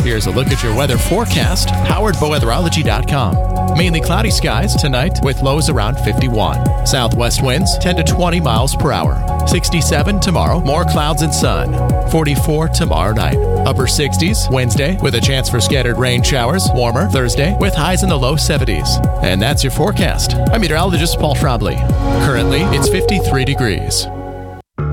Here's a look at your weather forecast, powered by weatherology.com. Mainly cloudy skies tonight with lows around 51. Southwest winds 10 to 20 miles per hour. 67 tomorrow, more clouds and sun. 44 tomorrow night. Upper 60s Wednesday with a chance for scattered rain showers. Warmer Thursday with highs in the low 70s. And that's your forecast. I'm meteorologist Paul Trombley. Currently, it's 53 degrees.